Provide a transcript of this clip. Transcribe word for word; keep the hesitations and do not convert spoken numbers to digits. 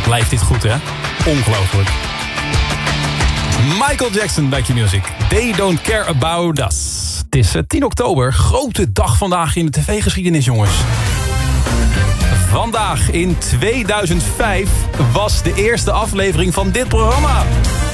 Wat blijft dit goed, hè? Ongelooflijk. Michael Jackson bij Q-Music. They don't care about us. Het is tien oktober. Grote dag vandaag in de tv-geschiedenis, jongens. Vandaag in tweeduizend vijf was de eerste aflevering van dit programma.